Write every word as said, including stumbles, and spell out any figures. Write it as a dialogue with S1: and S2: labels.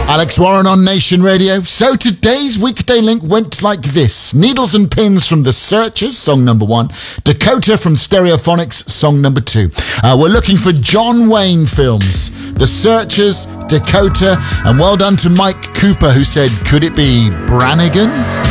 S1: Alex Warren on Nation Radio. So today's weekday link went like this. Needles and Pins from The Searchers, song number one. Dakota from Stereophonics, song number two. Uh, we're looking for John Wayne films. The Searchers, Dakota, and well done to Mike Cooper who said, could it be Brannigan?